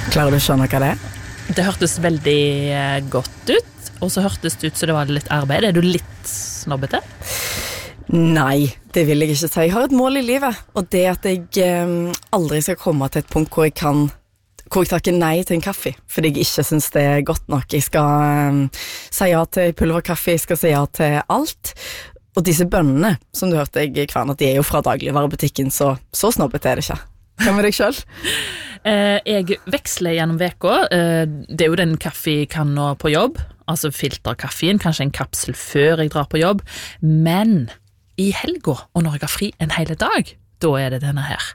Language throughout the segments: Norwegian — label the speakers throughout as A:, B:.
A: Klarer du å skjønne hva det er?
B: Det hørtes veldig godt ut, og så hørtes det ut så det var litt arbeid. Er du litt snobbete?
A: Nei, det vil jeg ikke si. Jeg har et mål i livet, og det at jeg aldri skal komme til et punkt hvor jeg takker nei til en kaffe, fordi jeg ikke synes det er godt nok. Jeg skal si ja til pulverkaffe, jeg skal si ja til alt. Og disse bønnene, som du hørte jeg kverne, de er jo fra dagligvarebutikken, så snobbete er det ikke. Hva med deg selv?
B: Jeg veksler gjennom veka. Det er jo den kaffekanna på jobb, altså filterkaffen, kanskje en kapsel før jeg drar på jobb, men i helga, og når jeg har fri en hele dag, da er det denne her.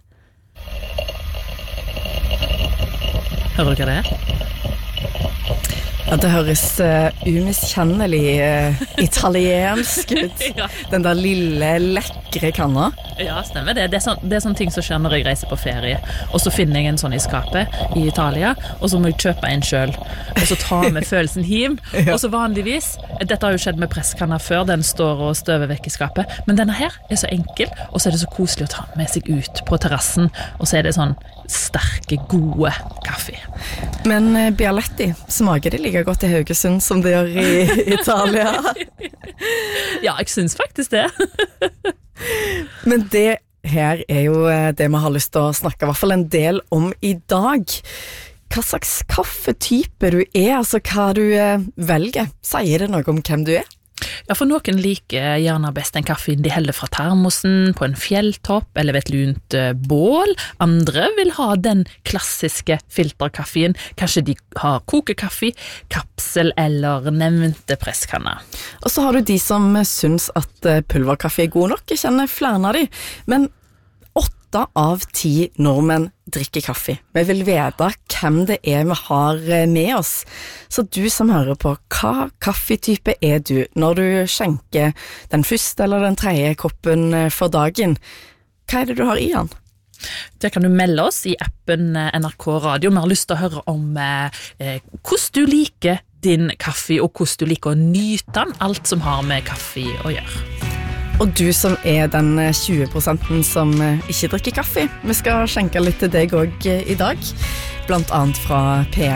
B: Hører du hva det er?
A: Ja, det høres umiskjennelig italiensk ut.
B: Ja.
A: Den der lille, lekre kanna.
B: Ja, stemmer det. Det er sånne ting som skjer når jeg reiser på ferie. Og så finner jeg en sånn i skapet i Italia, og så må jeg kjøpe en selv. Og så tar vi følelsen hjem. Ja. Og så vanligvis, dette har jo skjedd med presskanna før, den står og støver vekk i skapet, men denne her er så enkel, og så er det så koselig å ta med seg ut på terrassen, og så er det sånn sterke, gode kaffe.
A: Men Bialetti, smaker det like godt i Haugesund som det gjør i Italia?
B: Ja, jeg synes faktisk det.
A: Men det her er jo det vi har lyst til å snakke i hvert fall en del om i dag. Hva slags kaffetype du er, altså hva du velger. Sier det noe om hvem du er?
B: Ja, for noen liker gjerne best en kaffe de heller fra termosen, på en fjelltopp eller ved et lunt bål. Andre vil ha den klassiske filterkaffen. Kanskje de har kokekaffe, kapsel eller nevnte presskanne.
A: Og så har du de som syns at pulverkaffe er god nok. Jeg kjenner flere av de. Men 8 av 10 nordmenn drikker kaffe. Vi vil vite hvem det er vi har med oss. Så du som hører på, hva kaffetype er du når du skjenker den første eller den tredje koppen for dagen? Hva er det du har i den?
B: Det kan du melde oss i appen NRK Radio. Vi har lyst til å høre om hvordan du liker din kaffe, og hvordan du liker å nyte den, alt som har med kaffe å gjøre.
A: Og du som er den 20% som ikke drikker kaffe, vi skal skjenke litt til deg også i dag, blant annet fra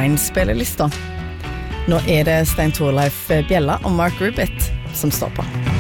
A: P1-spillelista. Nå er det Stein Torleif Bjella og Mark Rubit som står på.